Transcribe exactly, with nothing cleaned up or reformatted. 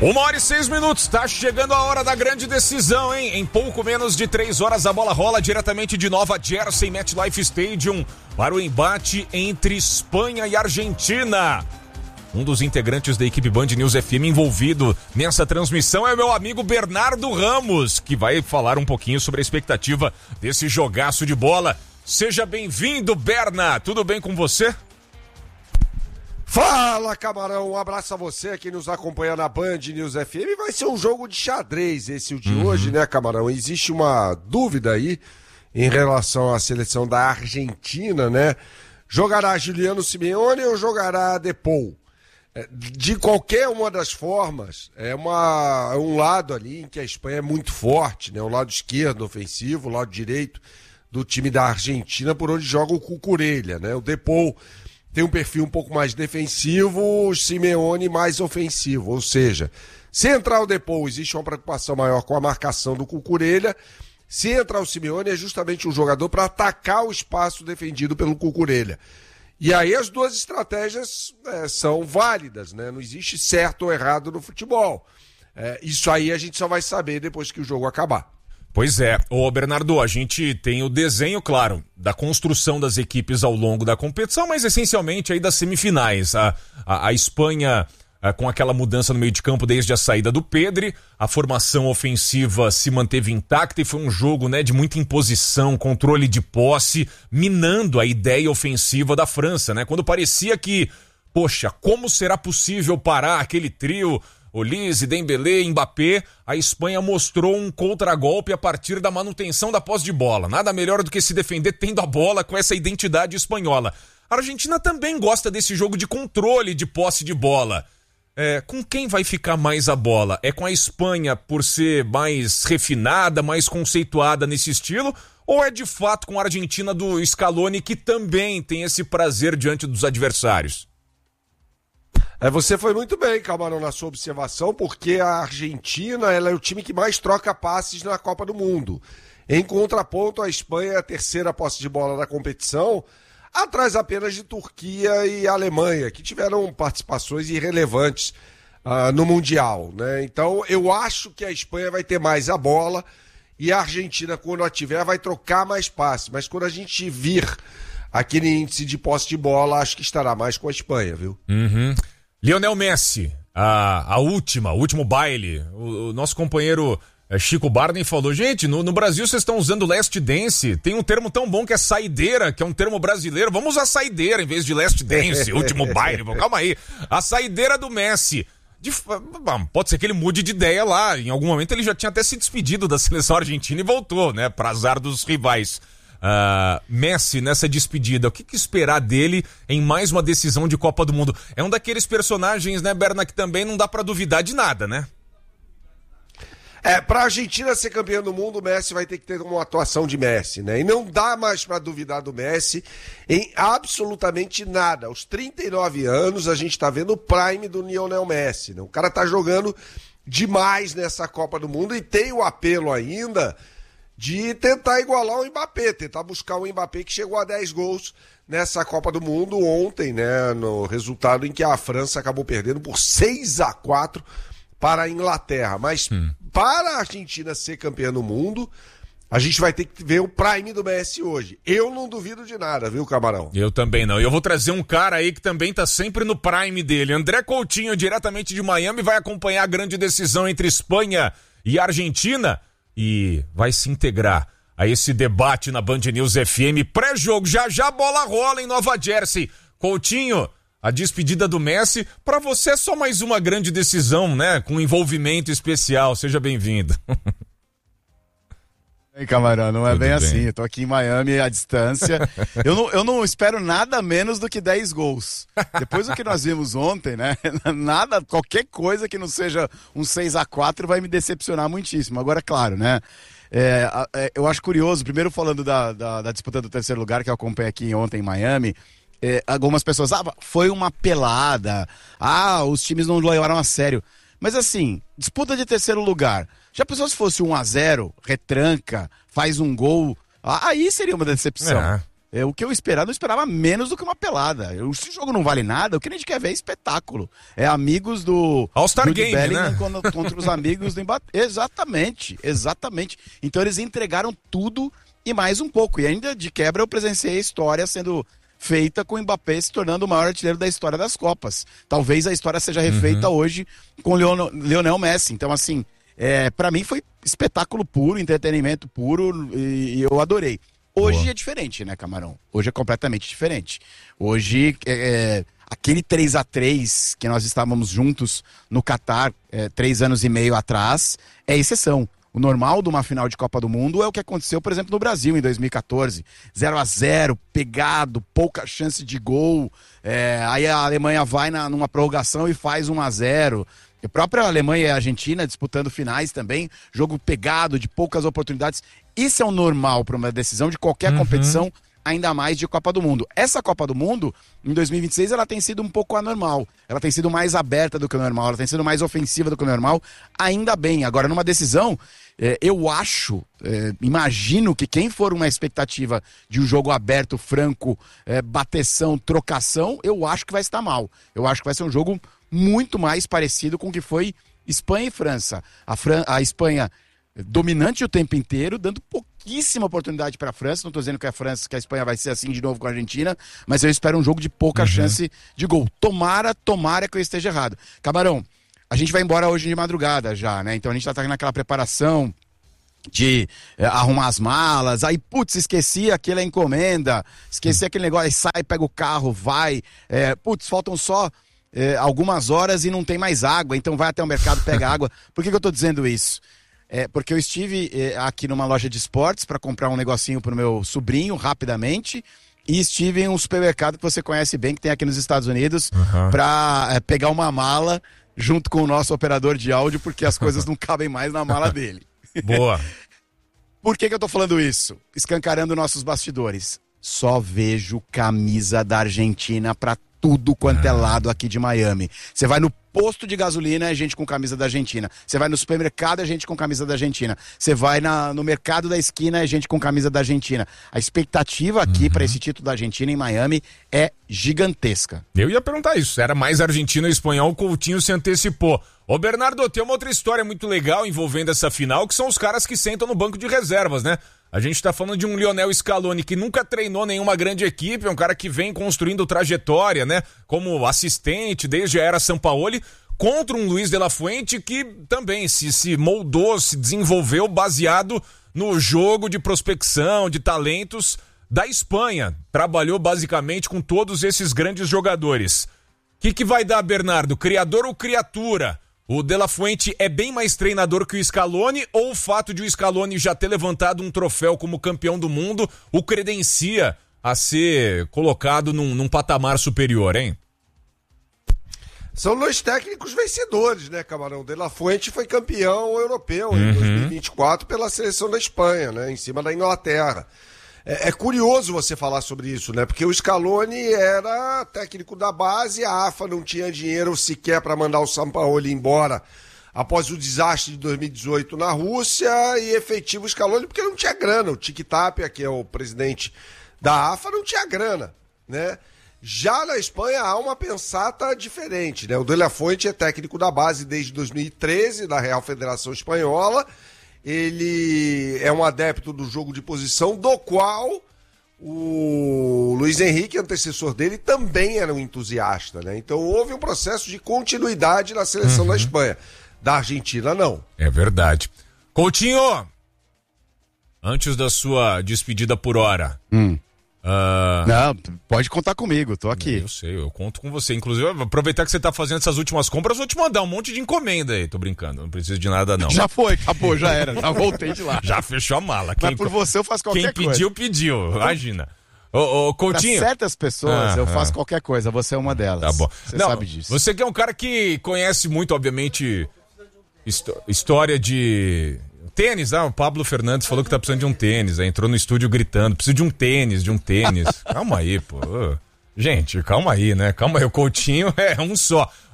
Uma hora e seis minutos, tá chegando a hora da grande decisão, hein? Em pouco menos de três horas a bola rola diretamente de Nova Jersey, MetLife Stadium, para o embate entre Espanha e Argentina. Um dos integrantes da equipe Band News F M envolvido nessa transmissão é meu amigo Bernardo Ramos, que vai falar um pouquinho sobre a expectativa desse jogaço de bola. Seja bem-vindo, Berna. Tudo bem com você? Fala, Camarão, um abraço a você que nos acompanha na Band News F M. Vai ser um jogo de xadrez esse o de uhum. hoje, né, Camarão? Existe uma dúvida aí em relação à seleção da Argentina, né? Jogará Juliano Simeone ou jogará De Paul? De qualquer uma das formas, é uma, um lado ali em que a Espanha é muito forte, né? O lado esquerdo ofensivo, o lado direito do time da Argentina, por onde joga o Cucurella, né? O De Paul tem um perfil um pouco mais defensivo, o Simeone mais ofensivo, ou seja, se entrar o De Paul, existe uma preocupação maior com a marcação do Cucurella. Se entrar o Simeone, é justamente um jogador para atacar o espaço defendido pelo Cucurella. E aí as duas estratégias é, são válidas, né? Não existe certo ou errado no futebol. É, isso aí a gente só vai saber depois que o jogo acabar. Pois é. Ô Bernardo, a gente tem o desenho, claro, da construção das equipes ao longo da competição, mas essencialmente aí das semifinais. A, a, a Espanha a, com aquela mudança no meio de campo desde a saída do Pedri, a formação ofensiva se manteve intacta e foi um jogo, né, de muita imposição, controle de posse, minando a ideia ofensiva da França, né? Quando parecia que, poxa, como será possível parar aquele trio Olise, Dembélé, Mbappé, a Espanha mostrou um contragolpe a partir da manutenção da posse de bola. Nada melhor do que se defender tendo a bola com essa identidade espanhola. A Argentina também gosta desse jogo de controle de posse de bola. É, com quem vai ficar mais a bola? É com a Espanha por ser mais refinada, mais conceituada nesse estilo? Ou é de fato com a Argentina do Scaloni, que também tem esse prazer diante dos adversários? É, você foi muito bem, Camarão, na sua observação, porque a Argentina ela é o time que mais troca passes na Copa do Mundo. Em contraponto, a Espanha é a terceira posse de bola da competição, atrás apenas de Turquia e Alemanha, que tiveram participações irrelevantes uh, no Mundial, né? Então, eu acho que a Espanha vai ter mais a bola e a Argentina, quando a tiver, vai trocar mais passes. Mas quando a gente vir aquele índice de posse de bola, acho que estará mais com a Espanha, viu? Uhum. Lionel Messi, a, a última, o último baile. O, o nosso companheiro é, Chico Barney falou, gente, no, no Brasil vocês estão usando last dance, tem um termo tão bom que é saideira, que é um termo brasileiro, vamos usar saideira em vez de last dance, último baile, calma aí. A saideira do Messi, de, pode ser que ele mude de ideia lá, em algum momento ele já tinha até se despedido da seleção argentina e voltou, né, para azar dos rivais. Uh, Messi nessa despedida, o que, que esperar dele em mais uma decisão de Copa do Mundo? É um daqueles personagens, né, Berna, que também não dá pra duvidar de nada, né? É, pra Argentina ser campeã do mundo, o Messi vai ter que ter uma atuação de Messi, né? E não dá mais pra duvidar do Messi em absolutamente nada. Aos trinta e nove anos, a gente tá vendo o prime do Lionel Messi, né? O cara tá jogando demais nessa Copa do Mundo e tem o apelo ainda de tentar igualar o Mbappé, tentar buscar o Mbappé que chegou a dez gols nessa Copa do Mundo ontem, né, no resultado em que a França acabou perdendo por seis a quatro para a Inglaterra. Mas hum. para a Argentina ser campeã do mundo, a gente vai ter que ver o prime do Messi hoje. Eu não duvido de nada, viu, Camarão? Eu também não. E eu vou trazer um cara aí que também tá sempre no prime dele. André Coutinho, diretamente de Miami, vai acompanhar a grande decisão entre Espanha e Argentina e vai se integrar a esse debate na Band News F M. Pré-jogo, já já a bola rola em Nova Jersey. Coutinho, a despedida do Messi, pra você é só mais uma grande decisão, né? Com envolvimento especial. Seja bem-vindo. Ei, Camarão, não é Tudo bem, bem assim. Eu tô aqui em Miami à distância. eu, não, eu não espero nada menos do que dez gols. Depois do que nós vimos ontem, né? Nada, qualquer coisa que não seja um seis a quatro vai me decepcionar muitíssimo. Agora, claro, né? É, é, eu acho curioso, primeiro falando da, da, da disputa do terceiro lugar, que eu acompanhei aqui ontem em Miami. É, algumas pessoas, ah, foi uma pelada. Ah, os times não levaram a sério. Mas assim, disputa de terceiro lugar. Já pensou se fosse um a zero, retranca, faz um gol? Aí seria uma decepção. É. É, o que eu esperava, não esperava menos do que uma pelada. Eu, se o jogo não vale nada, o que a gente quer ver é espetáculo. É amigos do All-Star Jude Game, Bellingham né? contra, contra os amigos do Mbappé. Exatamente, exatamente. Então eles entregaram tudo e mais um pouco. E ainda de quebra eu presenciei a história sendo feita com o Mbappé se tornando o maior artilheiro da história das Copas. Talvez a história seja refeita uhum. hoje com o Leonel, Lionel Messi. Então, assim, é, para mim foi espetáculo puro, entretenimento puro e, e eu adorei. Hoje Boa. É diferente, né, Camarão? Hoje é completamente diferente. Hoje, é, aquele três a três que nós estávamos juntos no Catar é, três anos e meio atrás, é exceção. O normal de uma final de Copa do Mundo é o que aconteceu, por exemplo, no Brasil em dois mil e catorze. zero a zero, pegado, pouca chance de gol. É, aí a Alemanha vai na, numa prorrogação e faz um a zero. A própria Alemanha e a Argentina disputando finais também, jogo pegado, de poucas oportunidades. Isso é o normal para uma decisão de qualquer uhum. competição, ainda mais de Copa do Mundo. Essa Copa do Mundo, em dois mil e vinte e seis, ela tem sido um pouco anormal. Ela tem sido mais aberta do que o normal, ela tem sido mais ofensiva do que o normal, ainda bem. Agora, numa decisão, é, eu acho, é, imagino que quem for uma expectativa de um jogo aberto, franco, é, bateção, trocação, eu acho que vai estar mal. Eu acho que vai ser um jogo muito mais parecido com o que foi Espanha e França. A, Fran- a Espanha dominante o tempo inteiro, dando pouquíssima oportunidade para a França. Não estou dizendo que a França, que a Espanha vai ser assim de novo com a Argentina, mas eu espero um jogo de pouca uhum. chance de gol. Tomara, tomara que eu esteja errado. Camarão, a gente vai embora hoje de madrugada já, né? Então a gente está naquela preparação de é, arrumar as malas, aí putz, esqueci aquela encomenda, esqueci aquele negócio, aí sai, pega o carro, vai, é, putz, faltam só É, algumas horas e não tem mais água, então vai até o mercado, pega água. Por que, que eu tô dizendo isso? É, porque eu estive é, aqui numa loja de esportes para comprar um negocinho pro meu sobrinho, rapidamente, e estive em um supermercado que você conhece bem, que tem aqui nos Estados Unidos, uhum. para é, pegar uma mala junto com o nosso operador de áudio, porque as coisas não cabem mais na mala dele. Boa. Por que, que eu tô falando isso? Escancarando nossos bastidores. Só vejo camisa da Argentina pra tudo quanto é lado aqui de Miami. Você vai no posto de gasolina, é gente com camisa da Argentina. Você vai no supermercado, é gente com camisa da Argentina. Você vai na, no mercado da esquina, é gente com camisa da Argentina. A expectativa aqui uhum. para esse título da Argentina em Miami é gigantesca. Eu ia perguntar isso. Era mais argentino e espanhol, o Coutinho se antecipou. Ô Bernardo, tem uma outra história muito legal envolvendo essa final, que são os caras que sentam no banco de reservas, né? A gente tá falando de um Lionel Scaloni que nunca treinou nenhuma grande equipe, é um cara que vem construindo trajetória, né? Como assistente desde a era Sampaoli, contra um Luiz de la Fuente que também se, se moldou, se desenvolveu baseado no jogo de prospecção, de talentos da Espanha. Trabalhou basicamente com todos esses grandes jogadores. O que, que vai dar, Bernardo? Criador ou criatura? O De La Fuente é bem mais treinador que o Scaloni, ou o fato de o Scaloni já ter levantado um troféu como campeão do mundo o credencia a ser colocado num, num patamar superior, hein? São dois técnicos vencedores, né, Camarão? De La Fuente foi campeão europeu em uhum. dois mil e vinte e quatro pela seleção da Espanha, né, em cima da Inglaterra. É, é curioso você falar sobre isso, né? Porque o Scaloni era técnico da base, a AFA não tinha dinheiro sequer para mandar o Sampaoli embora após o desastre de dois mil e dezoito na Rússia, e efetivo o Scaloni porque não tinha grana. O Tic Tapia, que é o presidente da AFA, não tinha grana, né? Já na Espanha há uma pensata diferente, né? O De La Fuente é técnico da base desde dois mil e treze, da Real Federação Espanhola. Ele é um adepto do jogo de posição, do qual o Luiz Henrique, antecessor dele, também era um entusiasta, né? Então houve um processo de continuidade na seleção uhum. da Espanha. Da Argentina, não. É verdade. Coutinho, antes da sua despedida por hora... Hum. Uh... Não, pode contar comigo, tô aqui. Eu sei, eu conto com você. Inclusive, aproveitar que você tá fazendo essas últimas compras, vou te mandar um monte de encomenda aí. Tô brincando, não preciso de nada não. Já foi, acabou, já era, já voltei de lá. Já fechou a mala. Mas quem, por você eu faço qualquer quem coisa. Quem pediu, pediu, imagina. Ô, ô, Coutinho. Pra certas pessoas ah, eu faço ah. qualquer coisa, você é uma delas. Tá bom. Você não, sabe disso. Você que é um cara que conhece muito, obviamente, histó- história de... Tênis, ah, o Pablo Fernandes falou que tá precisando de um tênis, aí entrou no estúdio gritando, preciso de um tênis, de um tênis. Calma aí, pô. Gente, calma aí, né? Calma aí, o Coutinho é um só.